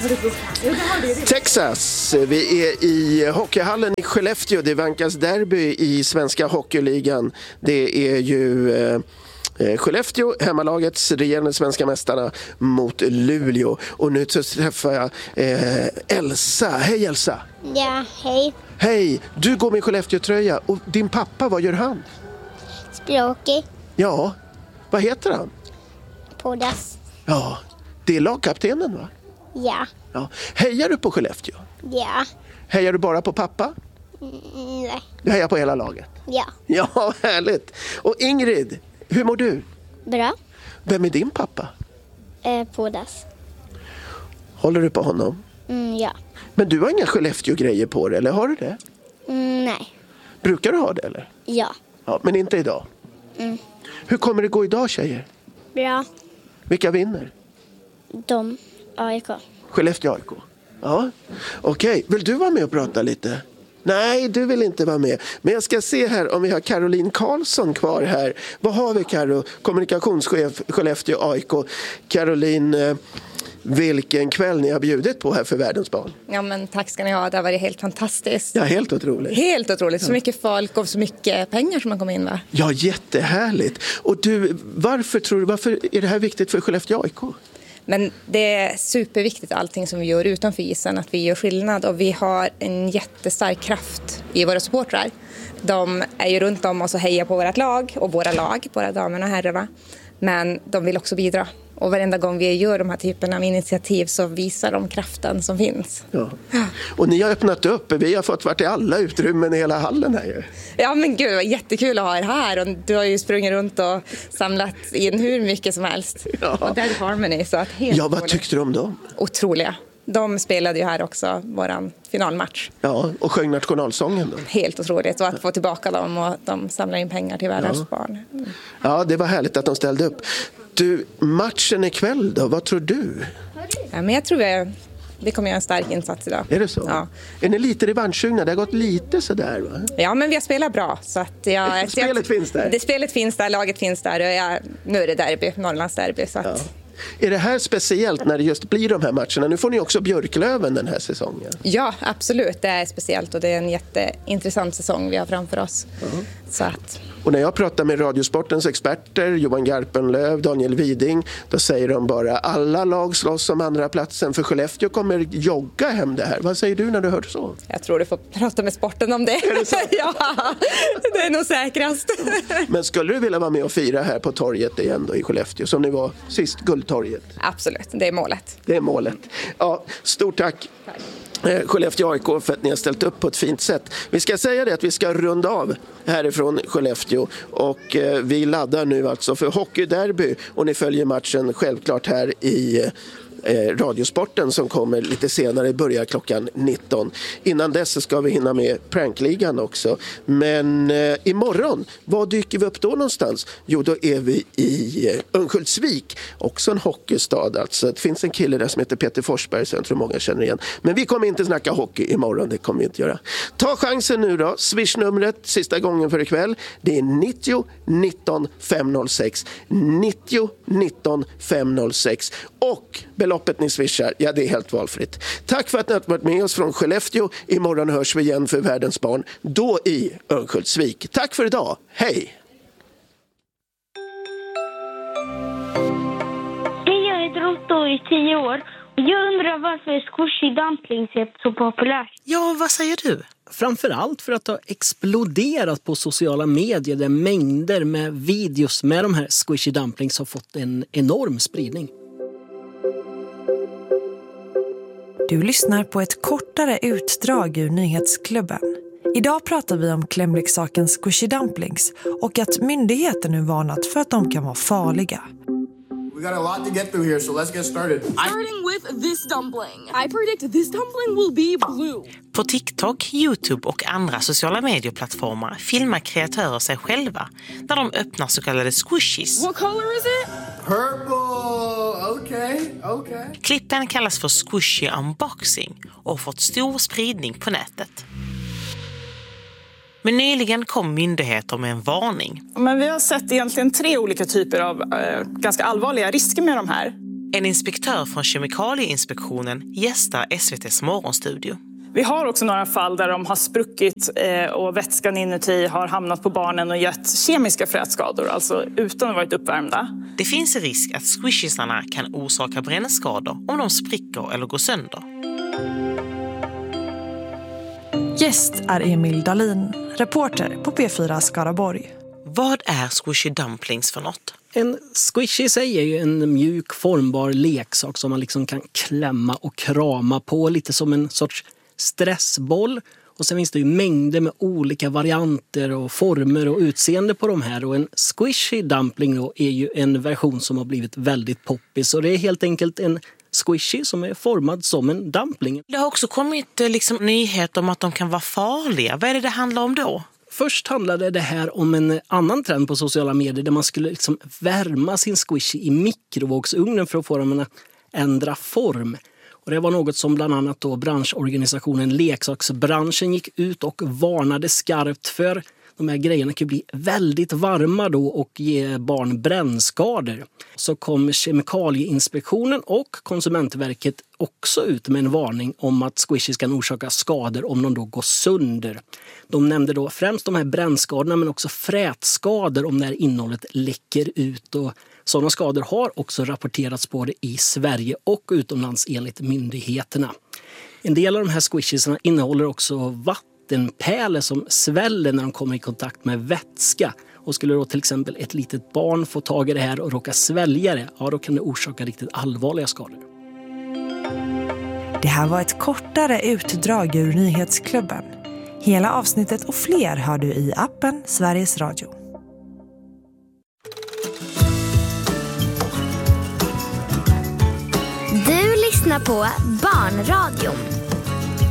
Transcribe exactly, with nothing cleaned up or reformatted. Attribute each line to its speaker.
Speaker 1: Texas, vi är i hockeyhallen i Skellefteå. Det vankas derby i svenska hockeyligan. Det är ju eh, Skellefteå, hemmalagets regerande svenska mästarna mot Luleå. Och nu så träffar jag eh, Elsa. Hej Elsa.
Speaker 2: Ja, hej.
Speaker 1: Hej, du går med Skellefteå-tröja. Och din pappa, vad gör han?
Speaker 2: Språkig.
Speaker 1: Ja, vad heter han?
Speaker 2: Poddas.
Speaker 1: Ja, det är lagkaptenen va?
Speaker 2: Ja.
Speaker 1: Ja. Hejar du på Skellefteå?
Speaker 2: Ja.
Speaker 1: Hejar du bara på pappa?
Speaker 2: Mm, nej.
Speaker 1: Du hejar på hela laget?
Speaker 2: Ja.
Speaker 1: Ja, härligt. Och Ingrid, hur mår du?
Speaker 2: Bra.
Speaker 1: Vem är din pappa?
Speaker 2: Eh, Poddas.
Speaker 1: Håller du på honom?
Speaker 2: Mm, ja.
Speaker 1: Men du har inga Skellefteå-grejer på dig, eller har du det?
Speaker 2: Mm, nej.
Speaker 1: Brukar du ha det, eller?
Speaker 2: Ja.
Speaker 1: Ja, men inte idag.
Speaker 2: Mm.
Speaker 1: Hur kommer det gå idag, tjejer?
Speaker 2: Bra.
Speaker 1: Vilka vinner?
Speaker 2: De. A I K.
Speaker 1: Skellefteå A I K. Ja, okej. Okay. Vill du vara med och prata lite? Nej, du vill inte vara med. Men jag ska se här om vi har Caroline Karlsson kvar här. Vad har vi, Karo? Kommunikationschef Skellefteå A I K. Caroline, eh, vilken kväll ni har bjudit på här för Världens barn.
Speaker 3: Ja, men tack ska ni ha. Det har varit helt fantastiskt.
Speaker 1: Ja, helt otroligt.
Speaker 3: Helt otroligt. Så mycket folk och så mycket pengar som har kommit in, va?
Speaker 1: Ja, jättehärligt. Och du, varför tror du, varför är det här viktigt för Skellefteå A I K?
Speaker 3: Men det är superviktigt allting som vi gör utanför isen, att vi gör skillnad. Och vi har en jättestark kraft i våra supportrar. De är ju runt om oss och hejar på vårt lag och våra lag, våra damerna och herrarna. Men de vill också bidra. Och varenda gång vi gör de här typerna av initiativ så visar de kraften som finns.
Speaker 1: Ja. Och ni har öppnat upp. Vi har fått varit i alla utrymmen i hela hallen här ju.
Speaker 3: Ja, men gud, det var jättekul att ha er här. Och du har ju sprungit runt och samlat in hur mycket som helst.
Speaker 1: Ja.
Speaker 3: Och Dead Harmony. Så att helt
Speaker 1: ja, vad
Speaker 3: roligt.
Speaker 1: tyckte du om dem?
Speaker 3: Otroliga. De spelade ju här också våran finalmatch.
Speaker 1: Ja, och sjöng nationalsången då.
Speaker 3: Helt otroligt. Och att få tillbaka dem och de samlar in pengar till världens ja. barn. Mm.
Speaker 1: Ja, det var härligt att de ställde upp. Du, matchen ikväll då, vad tror du?
Speaker 3: Ja, men jag tror att vi kommer göra en stark insats idag.
Speaker 1: Är det så?
Speaker 3: Ja.
Speaker 1: Är ni lite revanschsugna? Det har gått lite sådär va?
Speaker 3: Ja, men vi har spelat bra. Så att jag,
Speaker 1: spelet
Speaker 3: jag,
Speaker 1: finns där?
Speaker 3: Det spelet finns där, laget finns där. Och jag, nu är det derby, Norrlands derby. Så att...
Speaker 1: ja. Är det här speciellt när det just blir de här matcherna? Nu får ni också Björklöven den här säsongen.
Speaker 3: Ja, absolut. Det är speciellt och det är en jätteintressant säsong vi har framför oss. Mm. Så att...
Speaker 1: Och när jag pratar med Radiosportens experter, Johan Garpenlöv, Daniel Widing, då säger de bara alla lag slåss om andra platsen för Skellefteå kommer jogga hem det här. Vad säger du när du hör så?
Speaker 3: Jag tror du får prata med sporten om det.
Speaker 1: Är det så?
Speaker 3: Ja, det är nog säkrast.
Speaker 1: Men skulle du vilja vara med och fira här på torget igen då i Skellefteå som ni var sist, Guldtorget?
Speaker 3: Absolut, det är målet.
Speaker 1: Det är målet. Ja, stort tack.
Speaker 3: Tack.
Speaker 1: Skellefteå A I K för att ni har ställt upp på ett fint sätt. Vi ska säga det att vi ska runda av härifrån Skellefteå och eh, vi laddar nu alltså för hockeyderby och ni följer matchen självklart här i eh, Radiosporten som kommer lite senare, börjar klockan nitton. Innan dess så ska vi hinna med prankligan också. Men eh, imorgon, vad dyker vi upp då någonstans? Jo, då är vi i eh, Örnsköldsvik, också en hockeystad alltså. Det finns en kille där som heter Peter Forsberg som jag tror många känner igen. Men vi kommer inte snacka hockey imorgon, det kommer vi inte göra. Ta chansen nu då, swish-numret sista gången för ikväll. Det är nittio nitton femhundrasex. nittio nitton femhundrasex. Och beloppet ni swishar, ja det är helt valfritt. Tack för att ni har varit med oss från Skellefteå. Imorgon hörs vi igen för Världens barn, då i Örnsköldsvik. Tack för idag, hej!
Speaker 4: Hej, jag heter Otto i tio år. Jag undrar varför squishy dumplings är så populärt.
Speaker 5: Ja, vad säger du? Framförallt för att det har exploderat på sociala medier där mängder med videos med de här squishy dumplings har fått en enorm spridning.
Speaker 6: Du lyssnar på ett kortare utdrag ur Nyhetsklubben. Idag pratar vi om klämleksaken squishy dumplings och att myndigheten nu varnat för att de kan vara farliga.
Speaker 7: We got a lot to get through here, so let's get started.
Speaker 8: Starting with this dumpling. I predict this dumpling will be blue.
Speaker 9: På TikTok, YouTube och andra sociala medieplattformar filmar kreatörer sig själva när de öppnar så kallade squishies.
Speaker 8: What color is it?
Speaker 7: Purple. Okay, okay.
Speaker 9: Klippen kallas för squishy unboxing och har fått stor spridning på nätet. Men nyligen kom myndigheter med en varning.
Speaker 10: Men vi har sett egentligen tre olika typer av eh, ganska allvarliga risker med de här.
Speaker 9: En inspektör från Kemikalieinspektionen gästar S V T:s morgonstudio.
Speaker 10: Vi har också några fall där de har spruckit och vätskan inuti har hamnat på barnen och gett kemiska frätskador, alltså utan att ha varit uppvärmda.
Speaker 9: Det finns en risk att squishisarna kan orsaka brännskador om de spricker eller går sönder.
Speaker 6: Gäst är Emil Dahlin, reporter på P fyra Skaraborg.
Speaker 9: Vad är squishy dumplings för något?
Speaker 5: En squishy i sig är ju en mjuk formbar leksak som man liksom kan klämma och krama på, lite som en sorts stressboll. Och sen finns det ju mängder med olika varianter och former och utseende på de här. Och en squishy dumpling då är ju en version som har blivit väldigt poppis. Och det är helt enkelt en squishy som är formad som en dumpling.
Speaker 9: Det har också kommit liksom nyheter om att de kan vara farliga. Vad är det det handlar om då?
Speaker 5: Först handlade det här om en annan trend på sociala medier där man skulle liksom värma sin squishy i mikrovågsugnen för att få dem att ändra form. Och det var något som bland annat då branschorganisationen Leksaksbranschen gick ut och varnade skarpt för. De här grejerna kan bli väldigt varma då och ge barn brännskador. Så kom Kemikalieinspektionen och Konsumentverket också ut med en varning om att squishies kan orsaka skador om de då går sönder. De nämnde då främst de här brännskadorna men också frätskador om när innehållet läcker ut. Och sådana skador har också rapporterats både i Sverige och utomlands enligt myndigheterna. En del av de här squishiesarna innehåller också vattenpärlor som sväller när de kommer i kontakt med vätska. Och skulle då till exempel ett litet barn få tag i det här och råka svälja det, ja då kan det orsaka riktigt allvarliga skador.
Speaker 6: Det här var ett kortare utdrag ur Nyhetsklubben. Hela avsnittet och fler hör du i appen Sveriges Radio.
Speaker 11: Du lyssnar på Barnradion